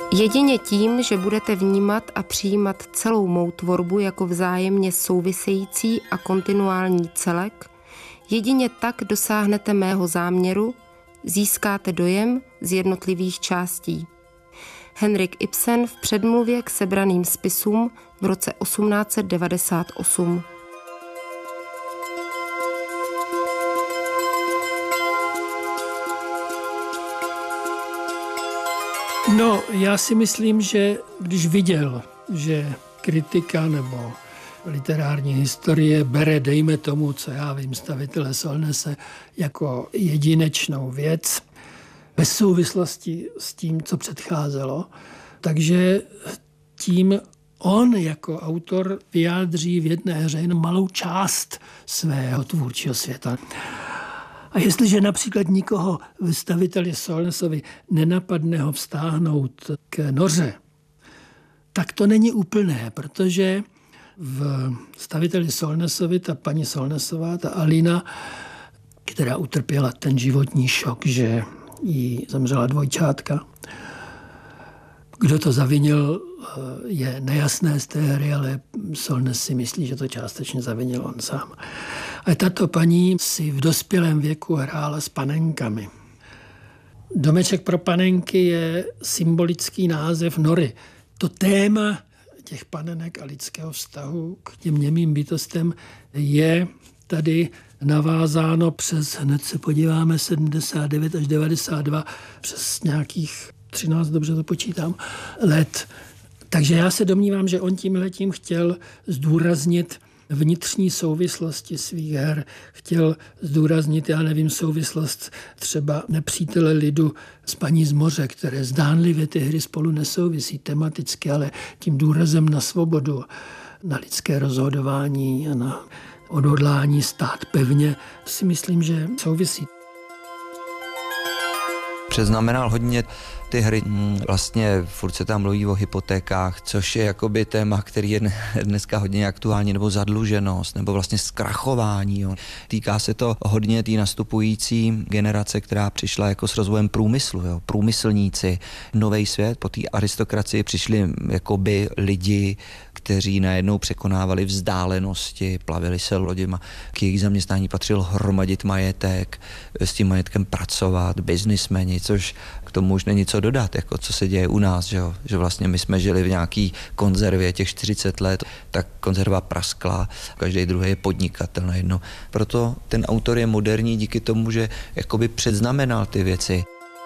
Jedině tím, že budete vnímat a přijímat celou mou tvorbu jako vzájemně související a kontinuální celek, jedině tak dosáhnete mého záměru, získáte dojem z jednotlivých částí. Henrik Ibsen v předmluvě k sebraným spisům v roce 1898. No, já si myslím, že když viděl, že kritika nebo literární historie bere, dejme tomu, co já vím, stavitele Solnese jako jedinečnou věc, bez souvislosti s tím, co předcházelo, takže tím on jako autor vyjádří v jedné hře jen malou část svého tvůrčího světa. A jestliže například nikoho v staviteli Solnesovi nenapadne ho vztáhnout k noře, tak to není úplné, protože v staviteli Solnesovi ta paní Solnesová, ta Alina, která utrpěla ten životní šok, že jí zemřela dvojčátka. Kdo to zavinil, je nejasné z té hry, ale Solnes si myslí, že to částečně zavinil on sám. A tato paní si v dospělém věku hrála s panenkami. Domeček pro panenky je symbolický název nory. To téma těch panenek a lidského vztahu k těm němým bytostem je tady navázáno přes, hned se podíváme, 79 až 92, přes nějakých 13, dobře to počítám, let. Takže já se domnívám, že on tímhletím chtěl zdůraznit vnitřní souvislosti svých her. Chtěl zdůraznit, já nevím, souvislost třeba Nepřítele lidu s Paní z moře, které zdánlivě ty hry spolu nesouvisí tematicky, ale tím důrazem na svobodu, na lidské rozhodování a na odhodlání stát pevně, si myslím, že souvisí. Přeznamenal hodně ty hry, vlastně furt se tam mluví o hypotékách, což je jakoby téma, který je dneska hodně aktuální, nebo zadluženost, nebo vlastně zkrachování. Jo. Týká se to hodně té nastupující generace, která přišla jako s rozvojem průmyslu, jo. Průmyslníci, nový svět, po té aristokracii přišli jakoby lidi, kteří najednou překonávali vzdálenosti, plavili se loděma, k jejich zaměstnání patřil hromadit majetek, s tím majetkem pracovat, biznismeni, což k tomu už není co dodat, jako co se děje u nás, že vlastně my jsme žili v nějaký konzervě těch 40 let, tak konzerva praskla, každý druhý je podnikatel najednou. Proto ten autor je moderní díky tomu, že jakoby předznamenal ty věci.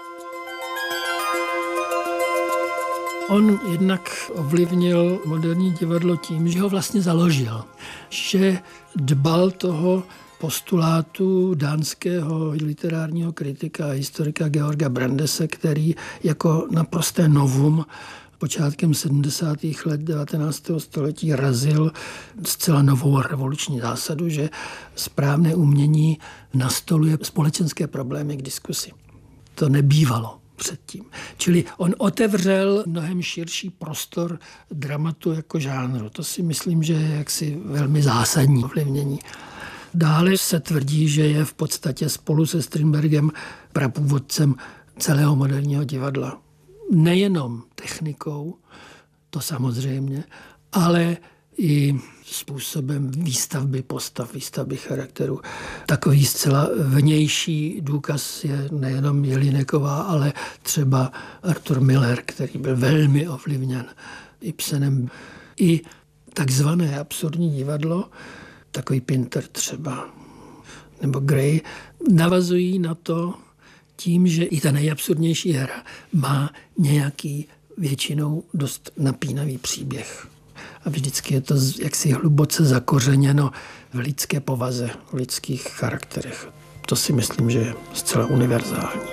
On jednak ovlivnil moderní divadlo tím, že ho vlastně založil, že dbal toho postulátu dánského literárního kritika a historika Georga Brandese, který jako naprosté novum počátkem 70. let 19. století razil zcela novou revoluční zásadu, že správné umění nastoluje společenské problémy k diskusi. To nebývalo předtím. Čili on otevřel mnohem širší prostor dramatu jako žánru. To si myslím, že je jaksi velmi zásadní ovlivnění. Dále se tvrdí, že je v podstatě spolu se Strindbergem prapůvodcem celého moderního divadla. Nejenom technikou, to samozřejmě, ale i způsobem výstavby postav, výstavby charakteru. Takový zcela vnější důkaz je nejenom Jelíneková, ale třeba Arthur Miller, který byl velmi ovlivněn Ibsenem. I takzvané absurdní divadlo, takový Pinter třeba, nebo Gray, navazují na to tím, že i ta nejabsurdnější hra má nějaký většinou dost napínavý příběh. A vždycky je to jaksi hluboce zakořeněno v lidské povaze, v lidských charakterech. To si myslím, že je zcela univerzální.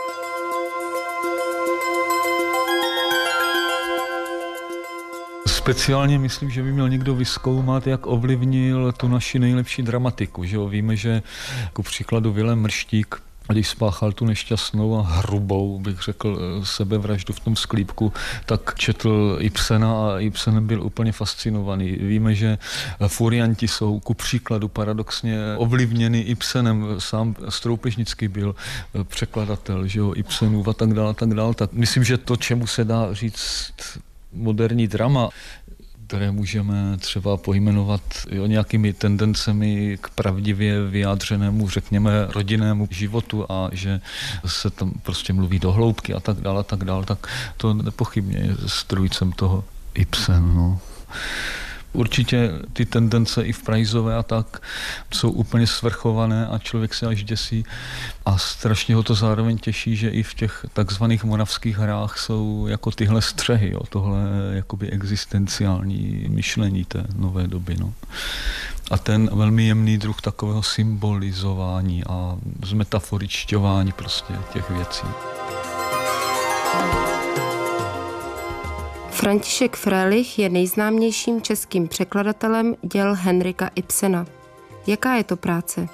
Speciálně myslím, že by měl někdo vyzkoumat, jak ovlivnil tu naši nejlepší dramatiku. Že jo? Víme, že jako příkladu Vilém Mrštík když spáchal tu nešťastnou a hrubou, bych řekl, sebevraždu v tom sklípku, tak četl Ibsena a Ibsenem byl úplně fascinovaný. Víme, že furianti jsou ku příkladu paradoxně ovlivněni Ibsenem. Sám Stroupežnický byl překladatel, že jo, Ibsenův a tak dále. Tak myslím, že to, čemu se dá říct moderní drama, které můžeme třeba pojmenovat nějakými tendencemi k pravdivě vyjádřenému, řekněme, rodinnému životu a že se tam prostě mluví do hloubky a tak dále, tak to nepochybně je strůjcem toho Ibsen, no. Určitě ty tendence i v Preissové a tak jsou úplně svrchované a člověk se až děsí. A strašně ho to zároveň těší, že i v těch takzvaných moravských hrách jsou jako tyhle střehy, jo, tohle jakoby existenciální myšlení té nové doby. No. A ten velmi jemný druh takového symbolizování a zmetaforičťování prostě těch věcí. František Fröhlich je nejznámějším českým překladatelem děl Henrika Ibsena. Jaká je to práce?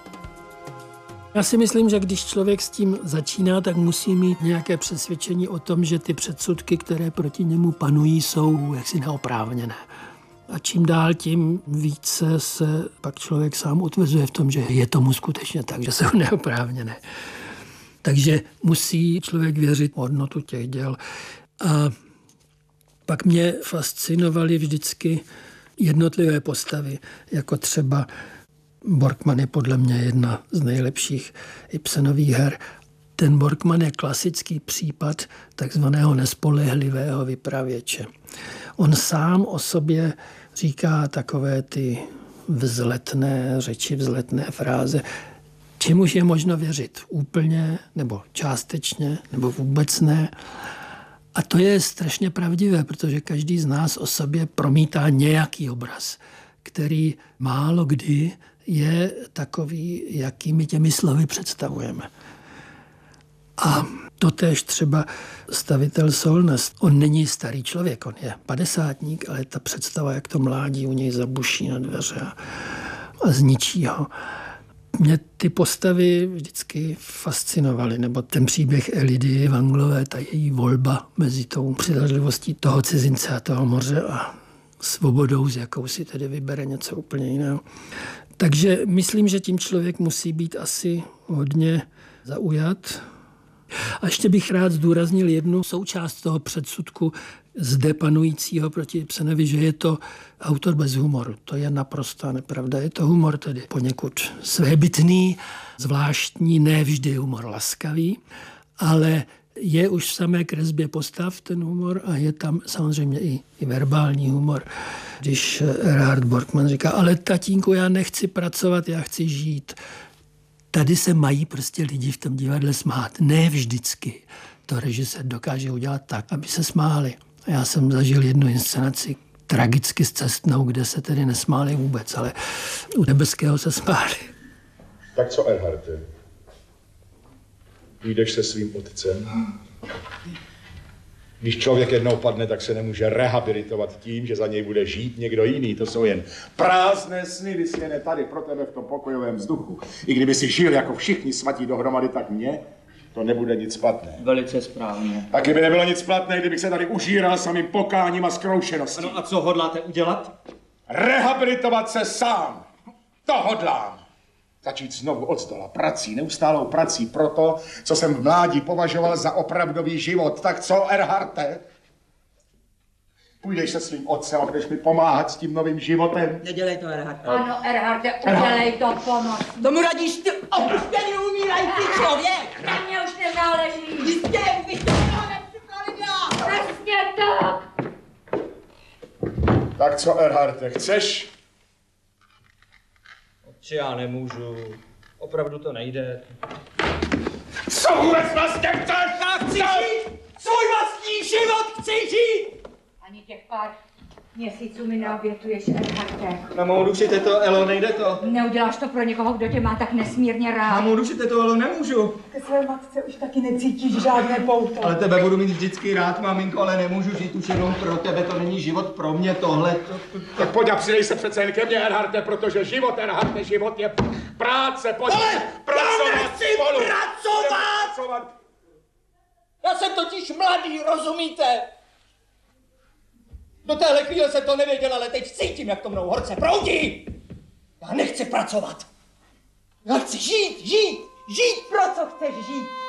Já si myslím, že když člověk s tím začíná, tak musí mít nějaké přesvědčení o tom, že ty předsudky, které proti němu panují, jsou jaksi neoprávněné. A čím dál, tím více se pak člověk sám utvrzuje v tom, že je tomu skutečně tak, že jsou neoprávněné. Takže musí člověk věřit v hodnotu těch děl. A pak mě fascinovaly vždycky jednotlivé postavy, jako třeba Borkman je podle mě jedna z nejlepších Ibsenových her. Ten Borkman je klasický případ takzvaného nespolehlivého vypravěče. On sám o sobě říká takové ty vzletné řeči, vzletné fráze, čemuž je možno věřit úplně, nebo částečně, nebo vůbec ne. A to je strašně pravdivé, protože každý z nás o sobě promítá nějaký obraz, který málo kdy je takový, jakými těmi slovy představujeme. A totéž třeba stavitel Solness. On není starý člověk, on je padesátník, ale ta představa, jak to mládí u něj zabuší na dveře a zničí ho. Mě ty postavy vždycky fascinovaly, nebo ten příběh Elidy Wanglové, ta její volba mezi tou přitažlivostí toho cizince a toho moře a svobodou, s jakou si tedy vybere něco úplně jiného. Takže myslím, že tím člověk musí být asi hodně zaujat. A ještě bych rád zdůraznil jednu součást toho předsudku zde panujícího proti Ibsenovi, že je to autor bez humoru. To je naprostá nepravda. Je to humor tedy poněkud svébytný, zvláštní, ne vždy humor laskavý, ale je už v samé kresbě postav ten humor a je tam samozřejmě i verbální humor. Když Erhard Borkman říká, ale tatínku, já nechci pracovat, já chci žít. Tady se mají prostě lidi v tom divadle smát. Ne vždycky to režisér dokáže udělat tak, aby se smáli. A já jsem zažil jednu inscenaci tragicky scestnou, kde se tedy nesmáli vůbec, ale u Nebeského se smáli. Tak co, Erharte? Jdeš se svým otcem? Když člověk jednou padne, tak se nemůže rehabilitovat tím, že za něj bude žít někdo jiný. To jsou jen prázdné sny vysněné tady pro tebe v tom pokojovém vzduchu. I kdyby si žil jako všichni svatí dohromady, tak mně to nebude nic platné. Velice správně. Taky by nebylo nic platné, kdybych se tady užíral samým pokáním a zkroušeností. Ano, a co hodláte udělat? Rehabilitovat se sám. To hodlám. Začít znovu od stola prací, neustálou prací pro to, co jsem v mládí považoval za opravdový život. Tak co, Erharte? Půjdeš se svým otcem a budeš mi pomáhat s tím novým životem? Nedělej to, Erharte. Ano, Erharte, udělej to, pomoc. Tomu radíš ty opuštěný umírající člověk! Na mě už nezáleží. Jistě, vy to nepřipravila! Přesně tak. Tak co, Erharte, chceš? Otče, já nemůžu. Opravdu to nejde. Co vůbec vlastně chceš? Já chci žít! Svůj vlastní život chci žít! Ani těch pár měsíců mi neobětuješ, Erharte. Na mou duši, teto Elo, nejde to. Neuděláš to pro někoho, kdo tě má tak nesmírně Na rád. mou duši, teto Elo, nemůžu. Ke své matce už taky necítíš žádné pouto. Ale tebe budu mít vždycky rád, maminko, ale nemůžu žít už jenom pro tebe, to není život pro mě, tohle. Tak pojď a přidej se přece jen ke mně, Erharte, protože život, Erharte, život je práce, pojď. pracovat Já nechci spolu. pracovat! Já jsem totiž mladý, rozumíte? Do téhle chvíle jsem to nevěděl, ale teď cítím, jak to mnou horce proudí. Já nechci pracovat. Já chci žít. Pro co chceš žít?